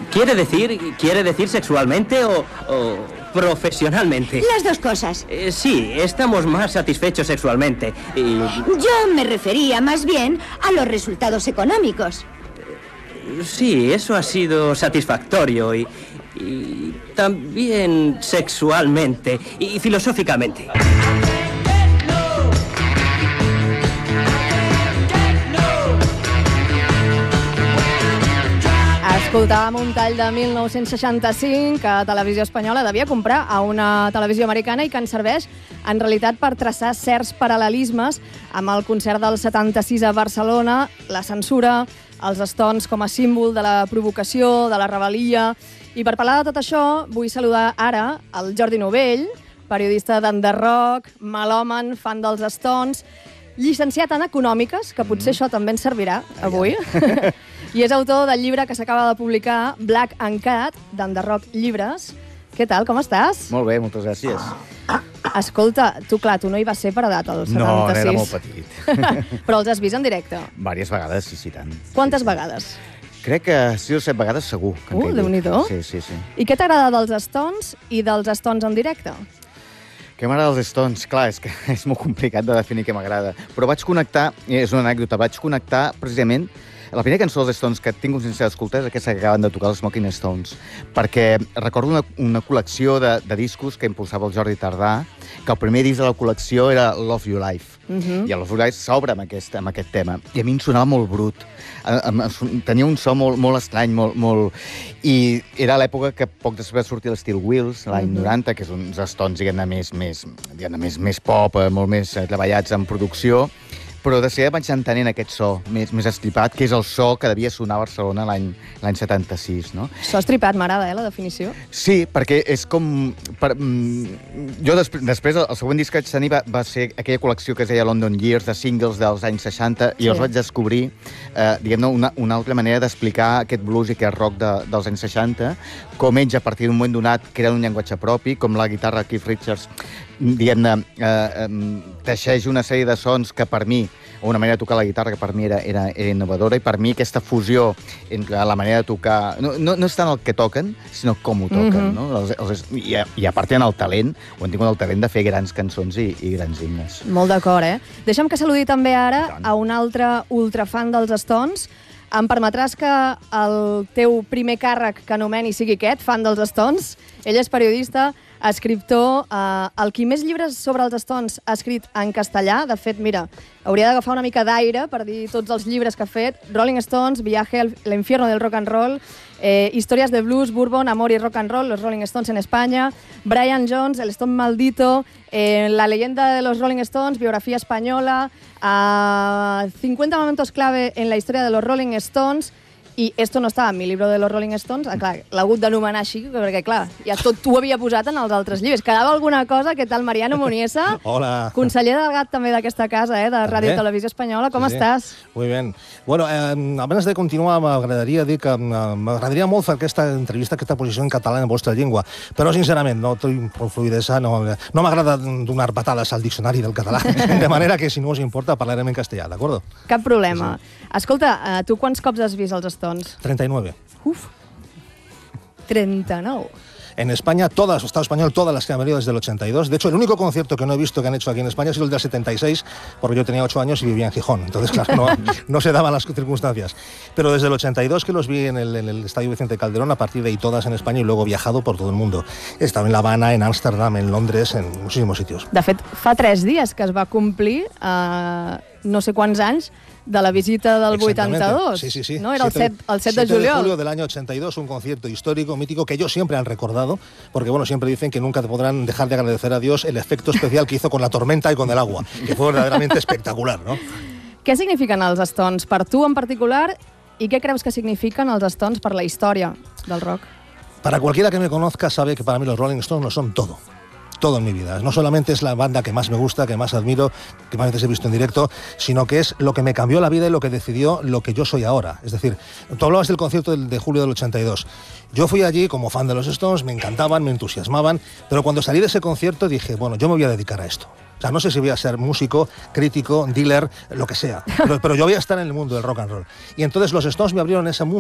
¿Quiere decir sexualmente o profesionalmente? Las dos cosas. Sí, estamos más satisfechos sexualmente. Yo me refería más bien a los resultados económicos. Sí, eso ha sido satisfactorio y también sexualmente y filosóficamente. Escoltàvem un tall de 1965 que Televisió Espanyola devia comprar a una televisió americana i que ens serveix en realitat per traçar certs paral·lelismes amb el concert del 76 a Barcelona, la censura, els Stones com a símbol de la provocació, de la rebel·lia. I per parlar de tot això vull saludar ara el Jordi Novell, periodista d'Enderrock, melòman, fan dels Stones, llicenciat en Econòmiques, que potser això també ens servirà avui, i és autor del llibre que s'acaba de publicar, Black and Cat, d'Enderrock Llibres. Què tal, com estàs? Molt bé, moltes gràcies. Escolta, tu no hi vas ser per edat, el 76. No, era molt petit. Però els has vist en directe? Vàries vegades, sí, tant. Quantes vegades? Crec que 6 o 7 vegades segur. Déu-n'hi-do. Sí. I què t'agrada dels Stones i dels Stones en directe? Què m'agrada dels Stones? Clar, és que és molt complicat de definir què m'agrada. Però vaig connectar, és una anècdota, precisament la primera cançó dels Stones que tinc consciència d'escoltar és aquesta que acaben de tocar els Smoking Stones, perquè recordo una col·lecció de discos que impulsava el Jordi Tardà, que el primer disc de la col·lecció era Love Your Life, i el Love Your Life s'obre amb aquest tema, i a mi em sonava molt brut, tenia un so molt estrany, i era l'època que poc després va sortir l'Steel Wheels, l'any 90, que és uns Stones, més pop, molt més treballats en producció, però de seguida vaig entenent aquest so més estripat, que és el so que devia sonar a Barcelona l'any 76, no? So estripat, m'agrada, la definició. Sí, perquè és com... Jo després, el següent disc que vaig tenir va ser aquella col·lecció que es deia London Years, de singles dels anys 60, i els vaig descobrir, diguem-ne, una altra manera d'explicar aquest blues i aquest rock dels anys 60, com ells, a partir d'un moment donat, creen un llenguatge propi, com la guitarra Keith Richards, diguem-ne, teixeix una sèrie de sons que per mi, o una manera de tocar la guitarra que per mi era innovadora, i per mi aquesta fusió entre la manera de tocar... No és tant el que toquen, sinó com ho toquen, no? I a part tenen el talent, o han tingut el talent de fer grans cançons i grans himnes. Molt d'acord, Deixa'm que saludi també ara a un altre ultrafan dels Stones. Em permetràs que el teu primer càrrec que anomeni sigui aquest, fan dels Stones? Ell és periodista, escriptor, el qui més llibres sobre els Stones ha escrit en castellà. De fet, mira, hauria d'agafar una mica d'aire per dir tots els llibres que ha fet. Rolling Stones, Viaje al infierno del rock and roll, Historias de blues, Bourbon, Amor y rock and roll, los Rolling Stones en España, Brian Jones, El Stone maldito, La leyenda de los Rolling Stones, biografía española, 50 momentos clave en la historia de los Rolling Stones. I esto no estava en mi llibre de los Rolling Stones. Clar, l'ha hagut d'anomenar així, perquè, clar, ja tot t'ho havia posat en els altres llibres. Quedava alguna cosa? Què tal, Mariano Muniesa? Hola. Conseller delegat també d'aquesta casa, de Ràdio Televisió Espanyola. Com estàs? Muy bien. Bueno, abans de continuar, m'agradaria dir que m'agradaria molt fer aquesta entrevista, aquesta posició en català en vostra llengua, però, sincerament, no tinc prou fluïdesa, no m'agrada donar patades al diccionari del català, de manera que, si no us importa, parlarem en castellà, d'acord? Cap problema. Escolta, tu quants cops has vist els Stones? 39. Uf. 39. En España, Estado español, todas las que han venido desde el 82. De hecho, el único concierto que no he visto que han hecho aquí en España ha sido el del 76, porque yo tenía 8 años y vivía en Gijón. Entonces, claro, no se daban las circunstancias. Pero desde el 82 que los vi en el Estadio Vicente Calderón, a partir de ahí todas en España, y luego he viajado por todo el mundo. He estado en La Habana, en Ámsterdam, en Londres, en muchísimos sitios. De fet, fa 3 dies que es va complir no sé quants anys de la visita del 82. Sí. ¿No? Era el 7 de julio. 7 de julio del año 82, un concierto histórico, mítico, que ellos siempre han recordado, porque bueno, siempre dicen que nunca te podrán dejar de agradecer a Dios el efecto especial que hizo con la tormenta y con el agua, que fue verdaderamente espectacular, ¿no? Què signifiquen els Stones per tu en particular i què creus que signifiquen els Stones per la història del rock? Para cualquiera que me conozca sabe que para mí los Rolling Stones lo son todo en mi vida. No solamente es la banda que más me gusta, que más admiro, que más veces he visto en directo, sino que es lo que me cambió la vida y lo que decidió lo que yo soy ahora. Es decir, tú hablabas del concierto de julio del 82. Yo fui allí como fan de los Stones, me encantaban, me entusiasmaban, pero cuando salí de ese concierto dije, bueno, yo me voy a dedicar a esto. O sea, no sé si voy a ser músico, crítico, dealer, lo que sea, pero yo voy a estar en el mundo del rock and roll. Y entonces los Stones me abrieron ese mundo.